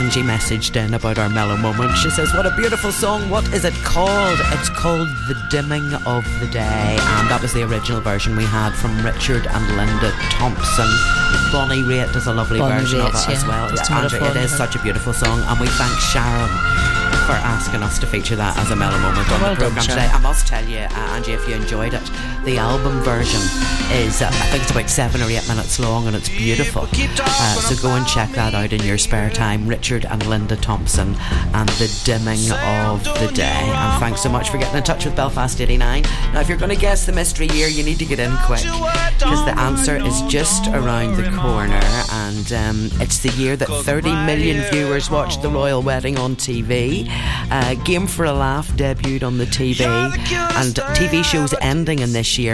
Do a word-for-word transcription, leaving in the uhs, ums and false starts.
Angie messaged in about our mellow moment. She says, what a beautiful song. What is it called? It's called The Dimming of the Day, and that was the original version we had from Richard and Linda Thompson. Bonnie Raitt does a lovely Bonnie version Raitt, of it yeah. as well. It's Yeah, Andrew, it is such a beautiful song, and we thank Sharon for asking us to feature that as a mellow moment on well the programme done, today. I must tell you, uh, Angie, if you enjoyed it, the album version is, uh, I think it's about seven or eight minutes long, and it's beautiful. Uh, so go and check that out in your spare time. Richard and Linda Thompson and The Dimming of the Day. And thanks so much for getting in touch with Belfast eighty-nine. Now, if you're going to guess the mystery year, you need to get in quick, because the answer is just around the corner, and um, it's the year that thirty million viewers watched the royal wedding on T V. Uh, Game for a Laugh debuted on the T V, and T V shows ending in this year